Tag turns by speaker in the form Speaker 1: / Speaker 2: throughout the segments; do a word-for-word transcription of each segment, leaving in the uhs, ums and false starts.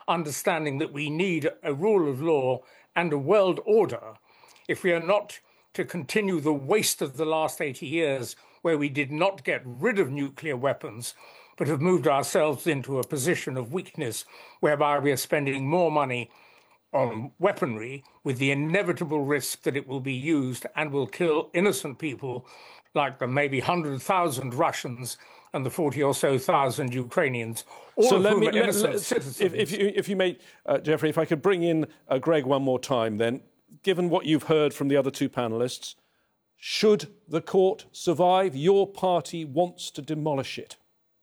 Speaker 1: understanding that we need a rule of law and a world order if we are not to continue the waste of the last eighty years where we did not get rid of nuclear weapons, but have moved ourselves into a position of weakness whereby we are spending more money on weaponry with the inevitable risk that it will be used and will kill innocent people like the maybe one hundred thousand Russians and the forty or so thousand Ukrainians, all
Speaker 2: so
Speaker 1: of
Speaker 2: let
Speaker 1: whom
Speaker 2: me,
Speaker 1: are
Speaker 2: let,
Speaker 1: innocent
Speaker 2: let,
Speaker 1: citizens.
Speaker 2: If, if, you, if you may, uh, Geoffrey, if I could bring in uh, Greg one more time then, given what you've heard from the other two panellists, should the court survive? Your party wants to demolish it.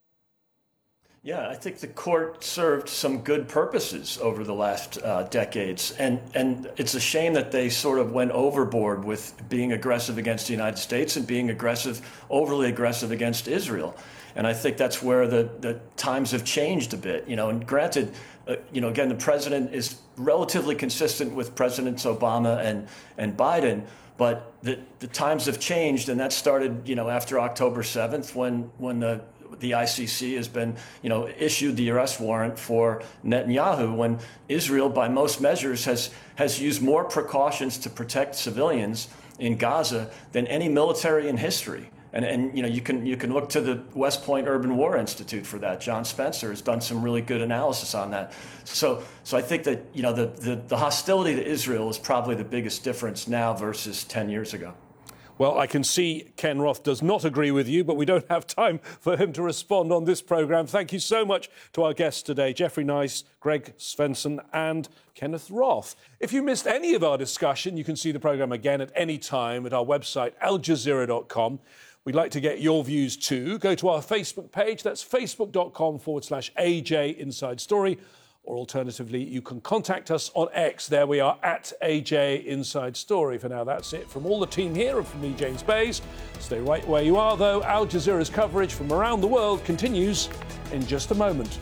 Speaker 3: Yeah, I think the court served some good purposes over the last uh, decades. And, and it's a shame that they sort of went overboard with being aggressive against the United States and being aggressive, overly aggressive against Israel. And I think that's where the, the times have changed a bit. You know, and granted, uh, you know, again, the president is relatively consistent with Presidents Obama and, and Biden. But the, the times have changed, and that started, you know, after October seventh, when when the the I C C has been, you know, issued the arrest warrant for Netanyahu, when Israel, by most measures, has has used more precautions to protect civilians in Gaza than any military in history. And, and you know, you can you can look to the West Point Urban War Institute for that. John Spencer has done some really good analysis on that. So so I think that, you know, the, the, the hostility to Israel is probably the biggest difference now versus ten years ago.
Speaker 2: Well, I can see Ken Roth does not agree with you, but we don't have time for him to respond on this programme. Thank you so much to our guests today, Geoffrey Nice, Greg Svensson and Kenneth Roth. If you missed any of our discussion, you can see the programme again at any time at our website, al jazeera dot com. We'd like to get your views too. Go to our Facebook page, that's facebook.com forward slash AJ Inside Story. Or alternatively, you can contact us on X. There we are, at A J Inside Story. For now, that's it from all the team here and from me, James Bays. Stay right where you are, though. Al Jazeera's coverage from around the world continues in just a moment.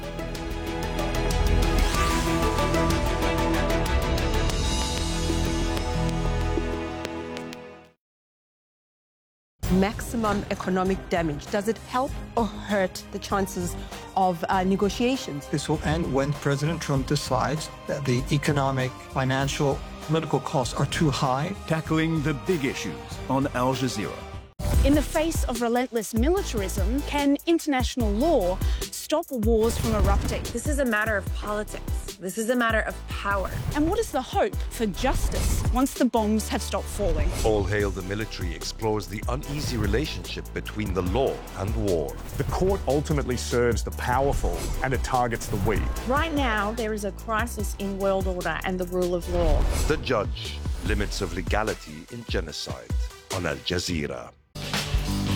Speaker 4: Maximum economic damage? Does it help or hurt the chances of uh, negotiations?
Speaker 5: This will end when President Trump decides that the economic, financial, political costs are too high.
Speaker 6: Tackling the big issues on Al Jazeera.
Speaker 7: In the face of relentless militarism, can international law stop wars from erupting?
Speaker 8: This is a matter of politics. This is a matter of power.
Speaker 7: And what is the hope for justice once the bombs have stopped falling?
Speaker 9: All Hail the Military explores the uneasy relationship between the law and war.
Speaker 10: The court ultimately serves the powerful and it targets the weak.
Speaker 8: Right now, there is a crisis in world order and the rule of law.
Speaker 9: The Judge, Limits of Legality in Genocide on Al Jazeera.